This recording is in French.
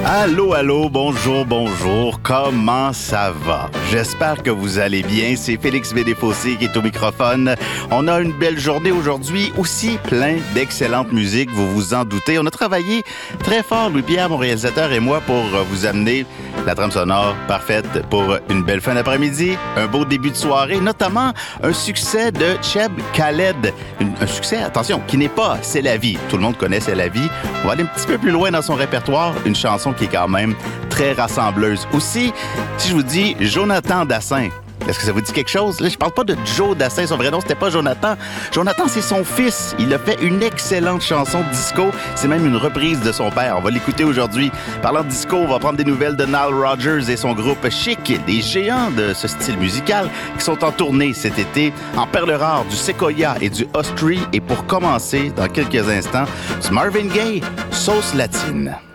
Allô, allô, bonjour, bonjour, comment ça va? J'espère que vous allez bien, c'est Félix Bédéfossé qui est au microphone. On a une belle journée aujourd'hui, aussi plein d'excellente musique, vous vous en doutez. On a travaillé très fort, Louis-Pierre, mon réalisateur et moi, pour vous amener la trame sonore parfaite pour une belle fin d'après-midi, un beau début de soirée, notamment un succès de Cheb Khaled. Un succès, attention, qui n'est pas « C'est la vie ». Tout le monde connaît « C'est la vie ». On va aller un petit peu plus loin dans son répertoire, une chanson qui est quand même très rassembleuse. Aussi, si je vous dis Jonathan Dassin, est-ce que ça vous dit quelque chose? Là, je parle pas de Joe Dassin, son vrai nom, c'était pas Jonathan. Jonathan, c'est son fils. Il a fait une excellente chanson disco. C'est même une reprise de son père. On va l'écouter aujourd'hui. Parlant de disco, on va prendre des nouvelles de Nile Rodgers et son groupe Chic, des géants de ce style musical qui sont en tournée cet été, en perles rares du Sequoia et du Ostry. Et pour commencer, dans quelques instants, du Marvin Gaye, Sauce Latine.